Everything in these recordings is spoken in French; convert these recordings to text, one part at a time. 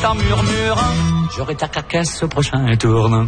en murmurant, j'aurai ta carcasse au prochain tour.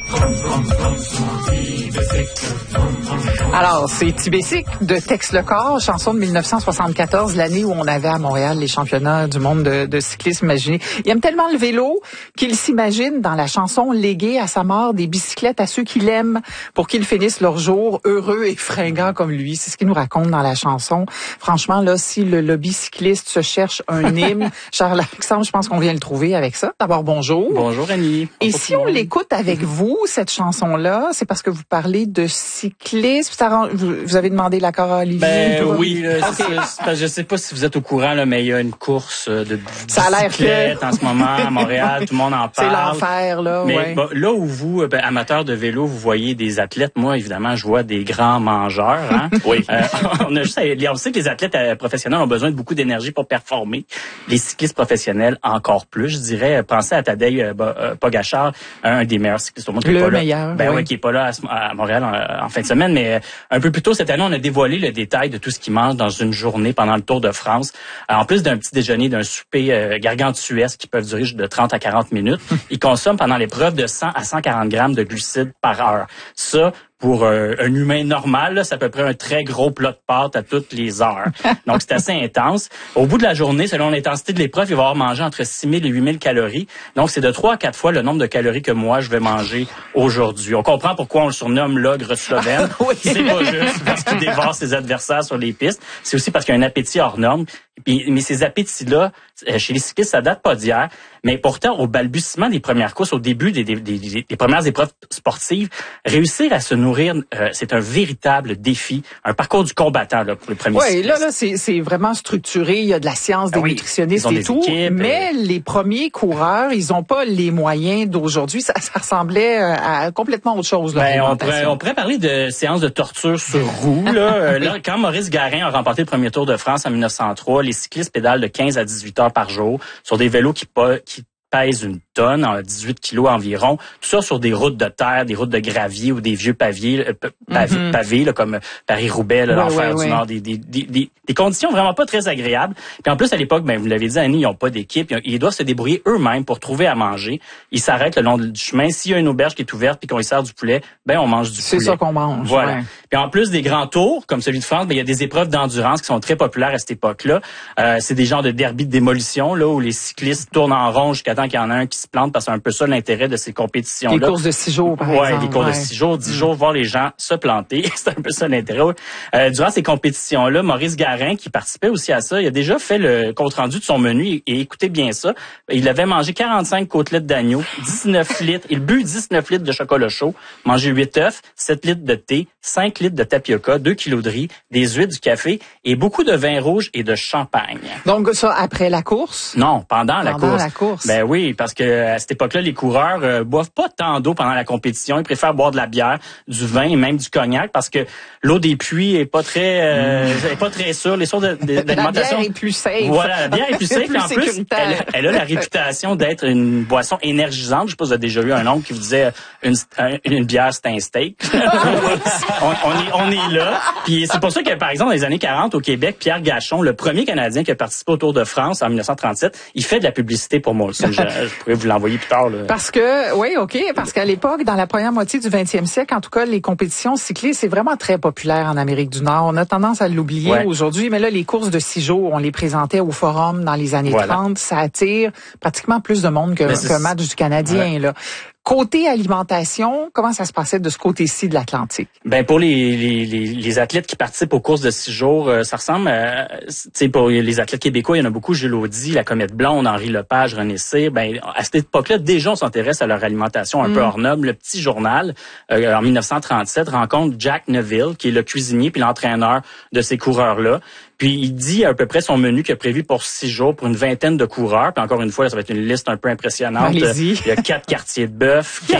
Alors, c'est Tibésique de Tex Le Corps, chanson de 1974, l'année où on avait à Montréal les championnats du monde de cyclisme. Imaginez. Il aime tellement le vélo qu'il s'imagine dans la chanson léguer à sa mort des bicyclettes à ceux qui l'aiment pour qu'ils finissent leur jour heureux et fringants comme lui. C'est ce qu'il nous raconte dans la chanson. Franchement, là, si le lobby cycliste se cherche un hymne, Charles-Alexandre, je pense qu'on vient le trouver avec ça. D'abord, bonjour. Bonjour, Annie. Et si on l'écoute avec vous, cette chanson-là, c'est parce que vous parlez de cyclisme. Vous avez demandé l'accord à Olivier? Oui, je sais pas si vous êtes au courant, là, mais il y a une course de bicyclette en ce moment à Montréal. Tout le monde en parle. C'est l'enfer, là. Mais ouais. Là où vous, amateurs de vélo, vous voyez des athlètes. Moi, évidemment, je vois des grands mangeurs. Hein? Oui. On sait que les athlètes professionnels ont besoin de beaucoup d'énergie pour performer. Les cyclistes professionnels, encore plus. Je dirais, pensez à Tadej Pogačar, un des meilleurs cyclistes au monde. Le meilleur. Qui est pas là à Montréal en fin de semaine, mais un peu plus tôt cette année, on a dévoilé le détail de tout ce qu'il mange dans une journée pendant le Tour de France. En plus d'un petit déjeuner, d'un souper gargantuesque qui peuvent durer de 30 à 40 minutes, il consomme pendant l'épreuve de 100 à 140 grammes de glucides par heure. Ça, pour un humain normal, là, c'est à peu près un très gros plat de pâtes à toutes les heures. Donc, c'est assez intense. Au bout de la journée, selon l'intensité de l'épreuve, il va avoir mangé entre 6 000 et 8 000 calories. Donc, c'est de 3 à 4 fois le nombre de calories que moi, je vais manger aujourd'hui. On comprend pourquoi on le surnomme l'ogre slovène. Oui. C'est pas juste parce qu'il dévore ses adversaires sur les pistes. C'est aussi parce qu'il a un appétit hors norme. Mais ces appétits-là, chez les cyclistes, ça date pas d'hier. Mais pourtant, au balbutiement des premières courses, au début des premières épreuves sportives, réussir à se nourrir, c'est un véritable défi, un parcours du combattant là, pour les premiers cyclistes. Là, c'est vraiment structuré. Il y a de la science, des nutritionnistes et tout. Équipes, mais les premiers coureurs, ils ont pas les moyens d'aujourd'hui. Ça ressemblait à complètement autre chose. On pourrait parler de séances de torture sur roue. Là, quand Maurice Garin a remporté le premier Tour de France en 1903, les cyclistes pédalent de 15 à 18 heures par jour sur des vélos qui pèsent une tonne, 18 kilos environ. Tout ça sur des routes de terre, des routes de gravier ou des vieux pavés là, comme Paris-Roubaix, l'enfer du Nord. Des conditions vraiment pas très agréables. Puis en plus, à l'époque, vous l'avez dit, Annie, ils n'ont pas d'équipe. Ils doivent se débrouiller eux-mêmes pour trouver à manger. Ils s'arrêtent le long du chemin. S'il y a une auberge qui est ouverte puis qu'on y sert du poulet, on mange du poulet. C'est ça qu'on mange. Voilà. Ouais. Puis en plus des grands tours, comme celui de France, il y a des épreuves d'endurance qui sont très populaires à cette époque-là. C'est des genres de derby de démolition, là, où les cyclistes tournent en rond jusqu'à temps qu'il y en a un qui se plante, parce que c'est un peu ça l'intérêt de ces compétitions-là. Les courses de 6 jours, par exemple. Les courses de 6 jours, 10 jours, voir les gens se planter. C'est un peu ça l'intérêt. Durant ces compétitions-là, Maurice Garin, qui participait aussi à ça, il a déjà fait le compte-rendu de son menu et écoutez bien ça. Il avait mangé 45 côtelettes d'agneau, 19 litres, il but 19 litres de chocolat chaud, mangé 8 œufs, 7 litres de thé, 5 litres de tapioca, 2 kilos de riz, des huîtres, du café et beaucoup de vin rouge et de champagne. Donc ça, après la course? Non, pendant la course. Ben oui, parce que à cette époque-là, les coureurs boivent pas tant d'eau pendant la compétition. Ils préfèrent boire de la bière, du vin et même du cognac parce que l'eau des puits est pas très sûre. Les sources d'alimentation. La bière est plus safe. Voilà, la bière est plus safe. Plus en plus, elle a la réputation d'être une boisson énergisante. Je sais pas si vous avez déjà eu un oncle qui vous disait une bière c'est un steak. on est là. Puis c'est pour ça que par exemple dans les années 40 au Québec, Pierre Gachon, le premier Canadien qui a participé au Tour de France en 1937, il fait de la publicité pour Molson. Je pourrais vous l'envoyer plus tard. Là. Parce qu'à l'époque, dans la première moitié du 20e siècle, en tout cas, les compétitions cyclistes, c'est vraiment très populaire en Amérique du Nord. On a tendance à l'oublier aujourd'hui, mais là, les courses de 6 jours, on les présentait au Forum dans les années 30. Ça attire pratiquement plus de monde qu'un match du Canadien. Là. Côté alimentation, comment ça se passait de ce côté-ci de l'Atlantique? Pour les athlètes qui participent aux courses de 6 jours, ça ressemble à, pour les athlètes québécois, il y en a beaucoup, Jules Audy, la Comète Blonde, Henri Lepage, René Cyr. À cette époque-là, déjà, on s'intéresse à leur alimentation un peu hors norme. Le Petit Journal, en 1937, rencontre Jack Neville, qui est le cuisinier puis l'entraîneur de ces coureurs-là. Puis il dit à peu près son menu qu'il a prévu pour 6 jours pour une vingtaine de coureurs. Puis encore une fois, ça va être une liste un peu impressionnante. Allez-y. Il y a 4 quartiers de bœuf,